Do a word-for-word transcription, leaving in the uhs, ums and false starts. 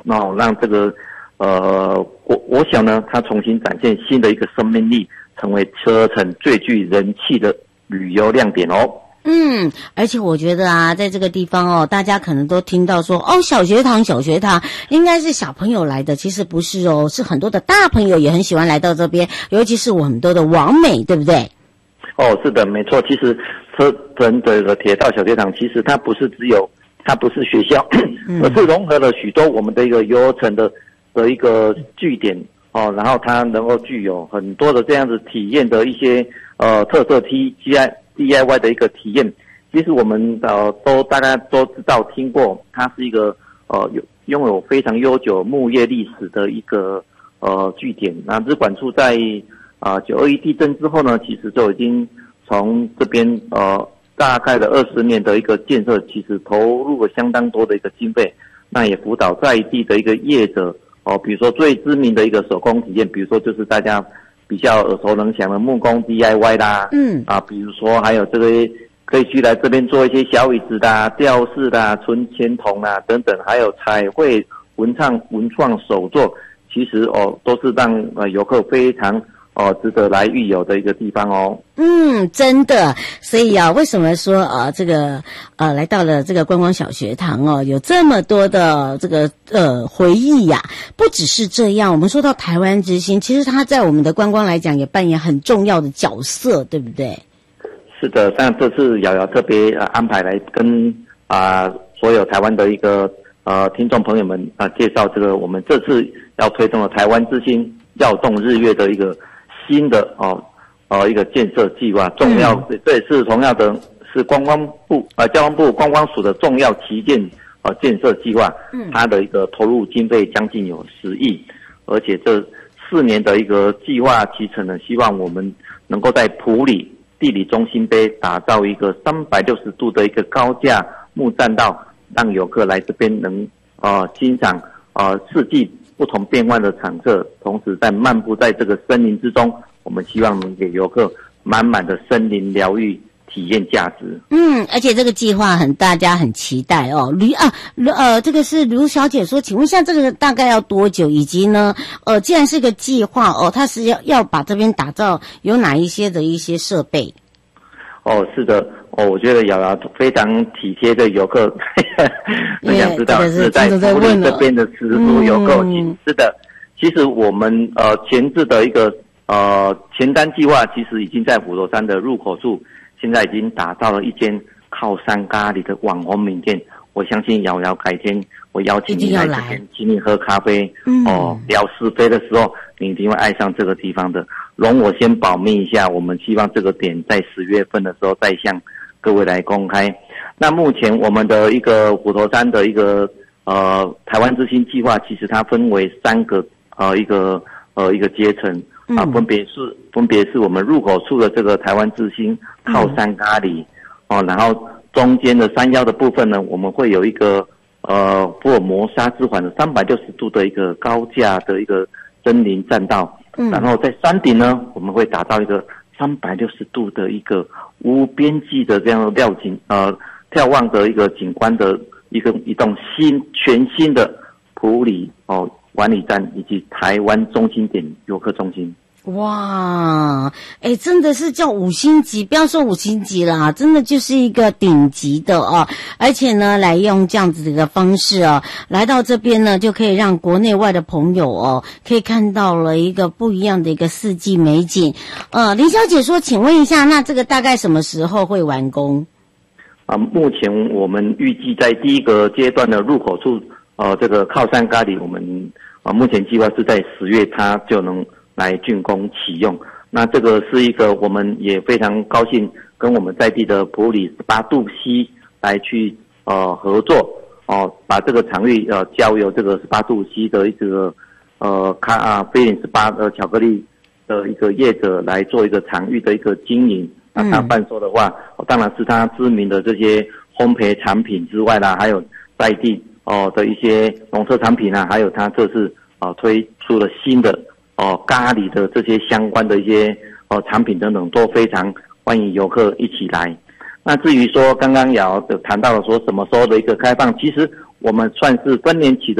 哦，让这个呃我我想呢，它重新展现新的一个生命力，成为车城最具人气的旅游亮点哦。 嗯，而且我觉得啊，在这个地方哦，大家可能都听到说哦，小学堂，小学堂应该是小朋友来的，其实不是哦，是很多的大朋友也很喜欢来到这边，尤其是我很多的网美，对不对？ 哦，是的，没错。其实车城的这个铁道小学堂，其实它不是只有，它不是学校， 嗯、 而是融合了许多我们的一个游程的的一个据点哦，然后它能够具有很多的这样子体验的一些呃特色 T G I。D I Y 的一个体验，其实我们呃都大家都知道听过，它是一个呃有拥有非常悠久木业历史的一个呃据点。那日管处在啊九二一地震之后呢，其实就已经从这边呃大概的二十年的一个建设，其实投入了相当多的一个经费。那也辅导在地的一个业者哦、呃，比如说最知名的一个手工体验，比如说就是大家比较耳熟能详的木工 D I Y 啦， 嗯啊，比如说还有这个可以去来这边做一些小椅子啦、吊饰啦、存钱筒啦等等，还有彩绘、文创、文创手作，其实哦都是让呃游客非常哦值得来旅游的一个地方哦。 嗯，真的，所以啊，为什么说啊，这个呃，来到了这个观光小学堂哦，有这么多的这个呃回忆呀、啊？不只是这样，我们说到台湾之星，其实它在我们的观光来讲也扮演很重要的角色，对不对？ 是的，但这次瑶瑶特别呃安排来跟啊、呃、所有台湾的一个呃听众朋友们啊、呃、介绍这个我们这次要推动的台湾之星耀动日月的一个新的哦。呃，一个建设计划，重要，嗯、这也是同样的，是观光部呃交通部观光署的重要旗舰呃建设计划，嗯，它的一个投入经费将近有十亿，而且这四年的一个计划期程呢，希望我们能够在埔里地理中心碑打造一个三百六十度的一个高架木栈道，让游客来这边能呃欣赏呃四季不同变换的场色，同时在漫步在这个森林之中。我们希望能给游客满满的森林疗愈体验价值。 嗯，而且这个计划很大家很期待哦。卢啊，卢呃，这个是卢小姐说，请问一下这个大概要多久？以及呢，呃，既然是个计划哦，它是要要把这边打造有哪一些的一些设备？ 哦，是的，哦，我觉得瑶瑶非常体贴的游客，很想知道是在埔里这边的食宿游客。嗯，是的。其实我们呃前置的一个呃前单计划，其实已经在虎头山的入口处，现在已经打造了一间靠山咖喱的网红名店。我相信瑶瑶改天我邀请你来这边，请你喝咖啡，嗯、哦聊是非的时候，你一定会爱上这个地方的。容我先保密一下，我们希望这个点在十月份的时候再向各位来公开。那目前我们的一个虎头山的一个呃台湾之星计划，其实它分为三个。呃，一个呃一个阶层啊，分别是分别是我们入口处的这个台湾之星靠山咖喱、嗯、哦，然后中间的山腰的部分呢，我们会有一个呃福尔摩沙之环的三百六十度的一个高架的一个森林栈道，嗯，然后在山顶呢，我们会打造一个三百六十度的一个无边际的这样的料景呃眺望的一个景观的一个一栋新全新的埔里哦。管理站以及台湾中心点游客中心。 哇，哎，真的是叫五星级，不要说五星级啦，真的就是一个顶级的哦。而且呢，来用这样子的一个方式哦，来到这边呢，就可以让国内外的朋友哦，可以看到了一个不一样的一个四季美景。呃，林小姐说，请问一下，那这个大概什么时候会完工？ 啊，目前我们预计在第一个阶段的入口处。呃，这个靠山咖喱，我们啊目前计划是在十月，它就能来竣工启用。那这个是一个我们也非常高兴跟我们在地的埔里十八度 C 来去呃合作哦、呃，把这个场域呃交由这个十八度 C 的一个呃咖啊菲林十八的巧克力的一个业者来做一个场域的一个经营。那他贩售的话、嗯，当然是他知名的这些烘焙产品之外啦，还有在地。哦的一些农特产品啊，还有它这次啊、呃、推出了新的哦、呃、咖喱的这些相关的一些哦、呃、产品等等，都非常欢迎游客一起来。那至于说刚刚瑶谈到了说什么时候的一个开放，其实我们算是分年期的。